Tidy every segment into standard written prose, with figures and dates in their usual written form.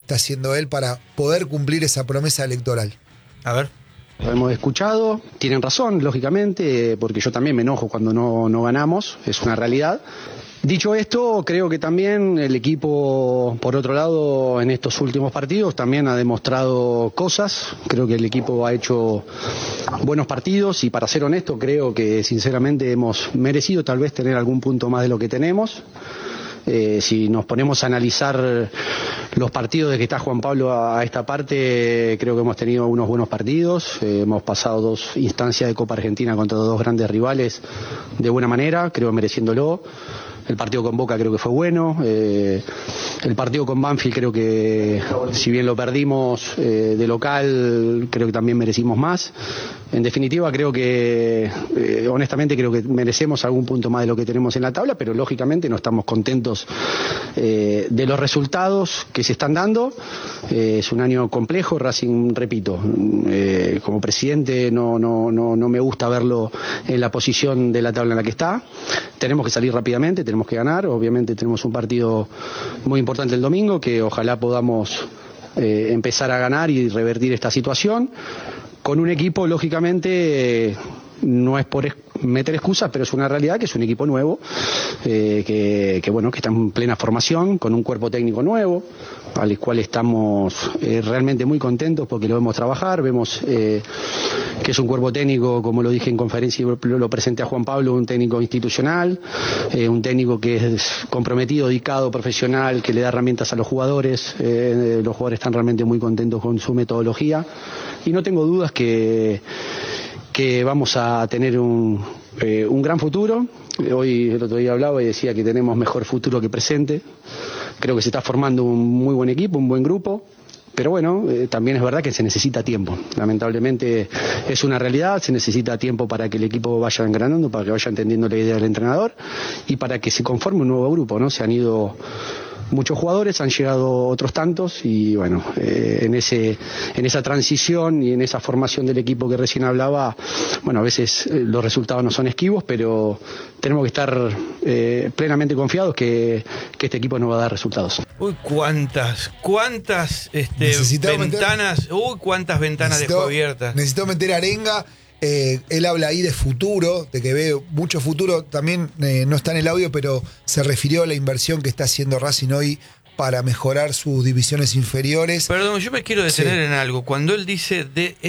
está haciendo él para poder cumplir esa promesa electoral. A ver. Lo hemos escuchado, tienen razón, lógicamente, porque yo también me enojo cuando no ganamos, es una realidad. Dicho esto, creo que también el equipo, por otro lado, en estos últimos partidos también ha demostrado cosas. Creo que el equipo ha hecho buenos partidos y, para ser honesto, creo que sinceramente hemos merecido tal vez tener algún punto más de lo que tenemos. Si nos ponemos a analizar los partidos de que está Juan Pablo a esta parte, creo que hemos tenido unos buenos partidos. Hemos pasado 2 instancias de Copa Argentina contra 2 grandes rivales de buena manera, creo mereciéndolo. El partido con Boca creo que fue bueno. El partido con Banfield creo que, si bien lo perdimos de local, creo que también merecimos más. En definitiva, creo que, honestamente, creo que merecemos algún punto más de lo que tenemos en la tabla, pero lógicamente no estamos contentos de los resultados que se están dando. Es un año complejo. Racing, repito, como presidente no me gusta verlo en la posición de la tabla en la que está. Tenemos que salir rápidamente, tenemos que ganar. Obviamente tenemos un partido muy importante el domingo, que ojalá podamos empezar a ganar y revertir esta situación. Con un equipo, lógicamente, no es por meter excusas, pero es una realidad que es un equipo nuevo, que está en plena formación, con un cuerpo técnico nuevo, al cual estamos realmente muy contentos porque lo vemos trabajar. Vemos que es un cuerpo técnico, como lo dije en conferencia y lo presenté a Juan Pablo, un técnico institucional, un técnico que es comprometido, dedicado, profesional, que le da herramientas a los jugadores. Los jugadores están realmente muy contentos con su metodología y no tengo dudas que vamos a tener un gran futuro. Hoy, el otro día hablaba y decía que tenemos mejor futuro que presente. Creo que se está formando un muy buen equipo, un buen grupo. Pero bueno, también es verdad que se necesita tiempo. Lamentablemente es una realidad, se necesita tiempo para que el equipo vaya engranando, para que vaya entendiendo la idea del entrenador y para que se conforme un nuevo grupo, ¿no? Se han ido muchos jugadores, han llegado otros tantos y bueno, en esa transición y en esa formación del equipo que recién hablaba, bueno, a veces los resultados no son esquivos, pero tenemos que estar plenamente confiados que este equipo nos va a dar resultados. Uy, cuántas ventanas, cuántas ventanas dejó abiertas. Necesito meter arenga. Él habla ahí de futuro, de que ve mucho futuro. También no está en el audio, pero se refirió a la inversión que está haciendo Racing hoy para mejorar sus divisiones inferiores. Perdón, yo me quiero detener en algo. Cuando él dice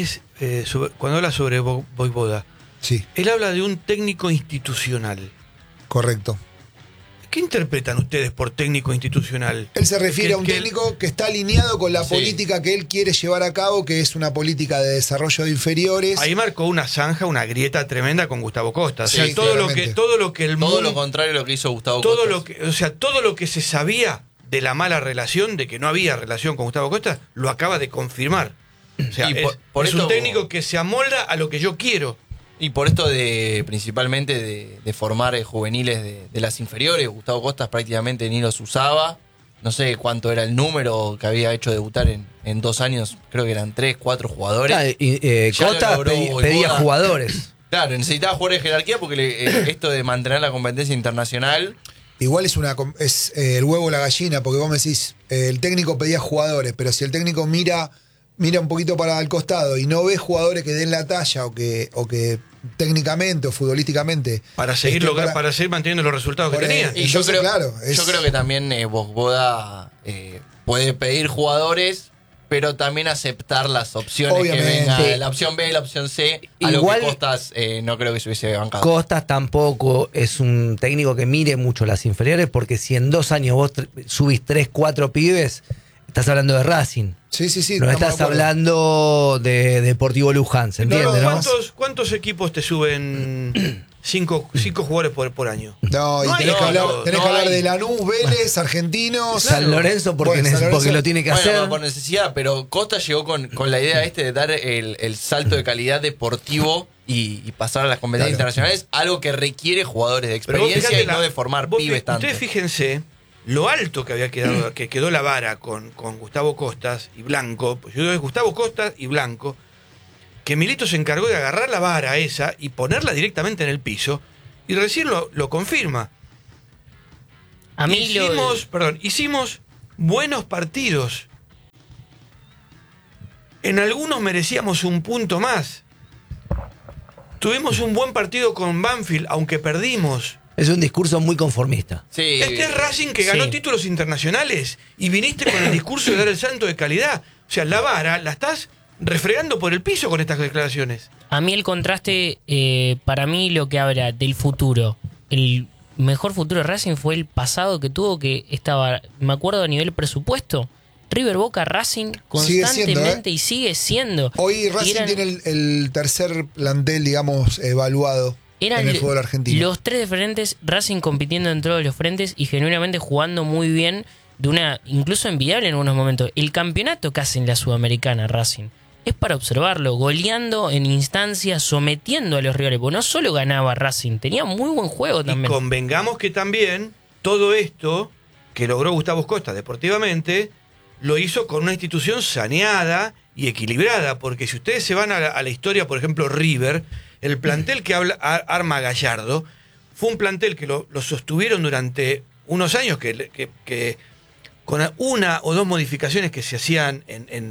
cuando habla sobre Vojvoda, sí, él habla de un técnico institucional. Correcto. ¿Qué interpretan ustedes por técnico institucional? Él se refiere a un técnico que está alineado con la política que él quiere llevar a cabo, que es una política de desarrollo de inferiores. Ahí marcó una zanja, una grieta tremenda con Gustavo Costa. Sí, o sea, todo lo que el mundo, todo lo contrario a lo que hizo Gustavo Costa. Todo lo que se sabía de la mala relación, de que no había relación con Gustavo Costa, lo acaba de confirmar. O sea, es un técnico que se amolda a lo que yo quiero. Y por esto principalmente de formar juveniles de las inferiores, Gustavo Costas prácticamente ni los usaba. No sé cuánto era el número que había hecho debutar en 2 años, creo que eran 3, 4 jugadores. Costas pedía jugadores. Claro, necesitaba jugadores de jerarquía porque esto de mantener la competencia internacional... Igual es el huevo o la gallina, porque vos me decís, el técnico pedía jugadores, pero si el técnico mira un poquito para el costado y no ve jugadores que den la talla o que técnicamente o futbolísticamente para seguir manteniendo los resultados que tenía. Y yo creo que también Vojvoda puede pedir jugadores, pero también aceptar las opciones. Obviamente. Que venga, la opción B, la opción C. Igual, a lo que Costas no creo que se hubiese bancado. Costas tampoco es un técnico que mire mucho las inferiores, porque si en 2 años vos subís 3, 4 pibes, estás hablando de Racing. Sí. No estás hablando de Deportivo Luján, ¿se entiende, no? ¿Cuántos equipos te suben 5 jugadores por año? No, y tenés que hablar de Lanús, Vélez, Argentinos. San Lorenzo porque lo tiene que hacer. Por necesidad, pero Costa llegó con la idea de dar el salto de calidad deportivo y pasar a las competencias internacionales, algo que requiere jugadores de experiencia y no de formar pibes tanto. Ustedes fíjense lo alto que había quedado, que quedó la vara con Gustavo Costas y Blanco. Pues yo digo, es Gustavo Costas y Blanco, que Milito se encargó de agarrar la vara esa y ponerla directamente en el piso, y recién lo confirma. Hicimos buenos partidos. en algunos merecíamos un punto más. Tuvimos un buen partido con Banfield, aunque perdimos. Es un discurso muy conformista. Sí. Este es Racing que ganó Sí. títulos internacionales y viniste con el discurso de dar el salto de calidad. O sea, la vara la estás refregando por el piso con estas declaraciones. A mí el contraste, para mí lo que habla del futuro, el mejor futuro de Racing fue el pasado que tuvo, que estaba, me acuerdo a nivel presupuesto, River, Boca, Racing Sigue siendo, constantemente y sigue siendo. Hoy Y Racing eran- tiene el tercer plantel, digamos, evaluado Eran en el fútbol argentino. los tres diferentes, Racing compitiendo en todos los frentes y genuinamente jugando muy bien, de una incluso envidiable en algunos momentos. El campeonato que hace en la Sudamericana Racing es para observarlo, goleando en instancias, sometiendo a los rivales. Porque no solo ganaba Racing, tenía muy buen juego Y también. convengamos que también todo esto que logró Gustavo Costa deportivamente lo hizo con una institución saneada y equilibrada, porque si ustedes se van a la historia, por ejemplo, River, el plantel que arma Gallardo fue un plantel que lo sostuvieron durante unos años, que con una o dos modificaciones que se hacían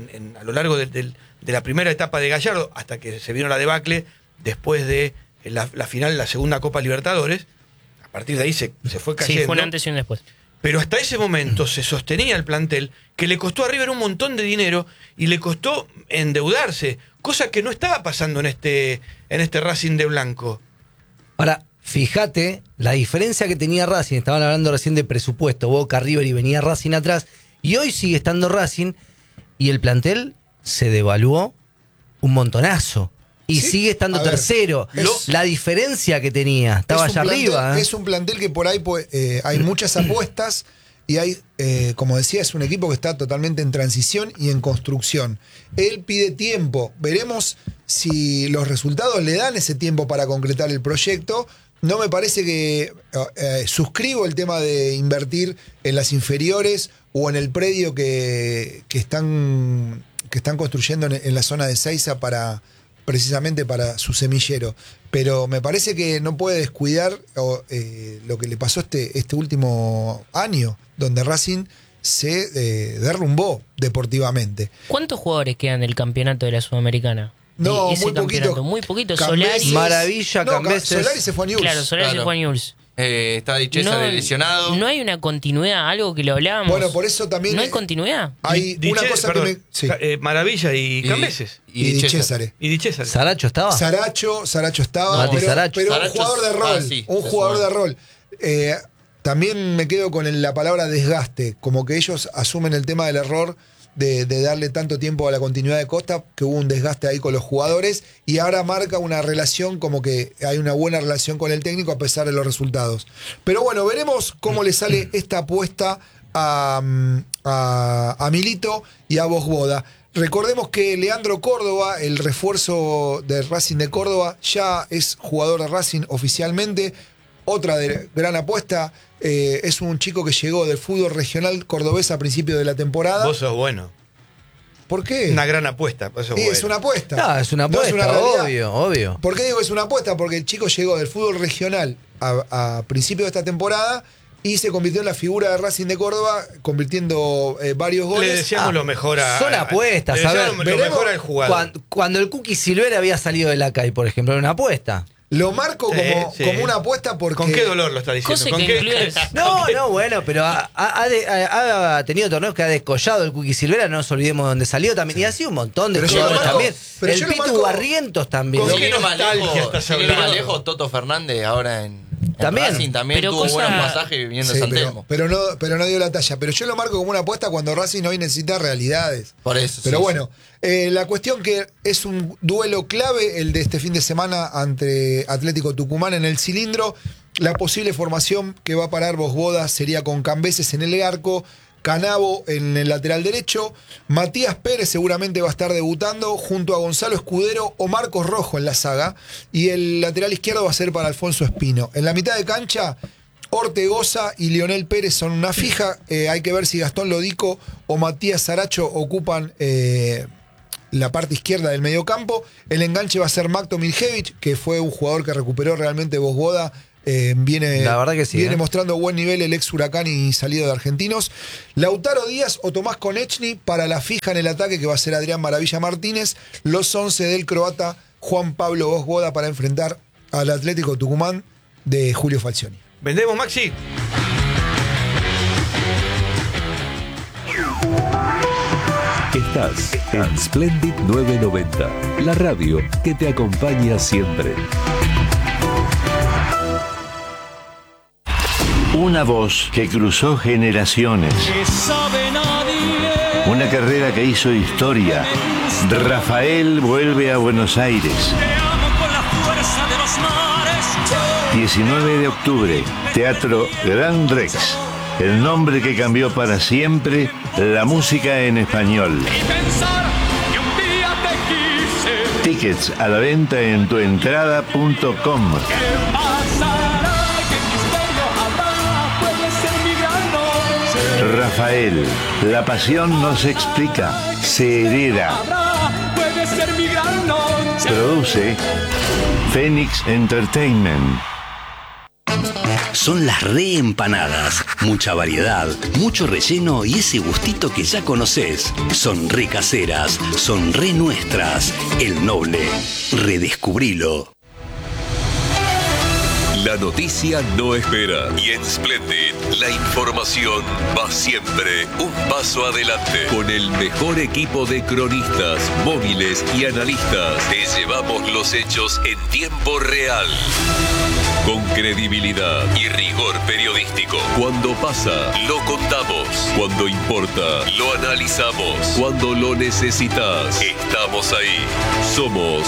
a lo largo de la primera etapa de Gallardo, hasta que se vino la debacle después de la final de la segunda Copa Libertadores. A partir de ahí se fue cayendo. Sí, fue un antes y un después. Pero hasta ese momento se sostenía el plantel, que le costó a River un montón de dinero y le costó endeudarse, cosa que no estaba pasando en este Racing de Blanco. Ahora, fíjate la diferencia que tenía Racing. Estaban hablando recién de presupuesto, Boca, River, y venía Racing atrás. Y hoy sigue estando Racing y el plantel se devaluó un montonazo. Y Sí, sigue estando a ver, tercero. La diferencia que tenía, estaba Es un allá plantel- arriba. Es un plantel que por ahí pues, hay muchas apuestas y hay, como decía, es un equipo que está totalmente en transición y en construcción. Él pide tiempo. Veremos si los resultados le dan ese tiempo para concretar el proyecto. No me parece que suscribo el tema de invertir en las inferiores o en el predio que están construyendo en la zona de Seiza precisamente para su semillero. Pero me parece que no puede descuidar lo que le pasó este último año, donde Racing se derrumbó deportivamente. ¿Cuántos jugadores quedan del campeonato de la Sudamericana? No, De ese muy campeonato, poquito. muy poquito. Cambeses- Solari. Maravilla, No, Cambeses. Solari se fue a Newell's. Claro, Solari Claro. se fue a Newell's. Está Di Cesare lesionado. No hay una continuidad, algo que lo hablábamos. Bueno, por eso también ¿No hay continuidad? hay una cosa perdón, que me... Sí. Maravilla y Cambeses. Y Di Cesare. Cesare. Y Di Cesare. ¿Saracho estaba? Saracho estaba, Mati Saracho. pero un Saracho jugador de rol. sí, Un es jugador de bueno. rol. También me quedo con la palabra desgaste, como que ellos asumen el tema del error de darle tanto tiempo a la continuidad de Costa, que hubo un desgaste ahí con los jugadores, y ahora marca una relación como que hay una buena relación con el técnico a pesar de los resultados. Pero bueno, veremos cómo le sale esta apuesta a Milito y a Bosboda. Recordemos que Leandro Córdoba, el refuerzo de Racing de Córdoba, ya es jugador de Racing oficialmente. Otra gran apuesta, es un chico que llegó del fútbol regional cordobés a principio de la temporada. Vos sos bueno. ¿Por qué? Una gran apuesta. Vos sos Sí, bueno. es una apuesta. No, es una No apuesta, realidad. obvio. ¿Por qué digo que es una apuesta? Porque el chico llegó del fútbol regional a principio de esta temporada y se convirtió en la figura de Racing de Córdoba, convirtiendo varios Le goles. deseamos lo mejor a. Son apuestas, le a ver, deseamos lo mejor al jugador. Cuando el Cookie Silvera había salido de la CAI, por ejemplo, era una apuesta. Lo marco Sí, como, sí. como una apuesta porque... ¿Con qué dolor lo está diciendo? Cosa ¿Con que qué? incluye- No, bueno, pero ha tenido torneos que ha descollado el Cookie Silvera, no nos olvidemos de dónde salió también. Y ha sido un montón de Pero yo lo jugadores marco- también. pero yo El lo Pitu marco- Barrientos también. ¿Con Sin qué ir más nostalgia lejos, estás sin ir más hablando? lejos, Toto Fernández ahora en También. Racing también Pero tuvo cosa- buenos pasajes viviendo Sí, en San pero, Telmo. pero no dio la talla. Pero yo lo marco como una apuesta cuando Racing hoy necesita realidades. Por eso. Pero sí, bueno, la cuestión que es un duelo clave el de este fin de semana ante Atlético Tucumán en el cilindro. La posible formación que va a parar Bosboda sería con Cambeses en el arco, Canavo en el lateral derecho, Matías Pérez seguramente va a estar debutando junto a Gonzalo Escudero o Marcos Rojo en la saga, y el lateral izquierdo va a ser para Alfonso Espino. En la mitad de cancha, Ortegoza y Lionel Pérez son una fija. Hay que ver si Gastón Lodico o Matías Saracho ocupan la parte izquierda del mediocampo. El enganche va a ser Makto Miljevic, que fue un jugador que recuperó realmente Bosboda La verdad que sí, viene mostrando buen nivel el ex Huracán y salido de Argentinos. Lautaro Díaz o Tomás Konechny para la fija en el ataque, que va a ser Adrián Maravilla Martínez. Los 11 del croata Juan Pablo Bosboda para enfrentar al Atlético Tucumán de Julio Falcioni. ¿Vendemos, Maxi? Estás en Splendid 990, la radio que te acompaña siempre. Una voz que cruzó generaciones. Una carrera que hizo historia. Rafael vuelve a Buenos Aires. 19 de octubre, Teatro Gran Rex. El nombre que cambió para siempre la música en español. Tickets a la venta en tuentrada.com. Rafael, la pasión no se explica, se hereda. Produce Phoenix Entertainment. Son las reempanadas. Mucha variedad, mucho relleno y ese gustito que ya conoces. Son re caseras, son re nuestras. El Noble. Redescubrilo. La noticia no espera y en Splendid la información va siempre un paso adelante. Con el mejor equipo de cronistas, móviles y analistas, te llevamos los hechos en tiempo real. Con credibilidad y rigor periodístico. Cuando pasa, lo contamos. Cuando importa, lo analizamos. Cuando lo necesitas, estamos ahí. Somos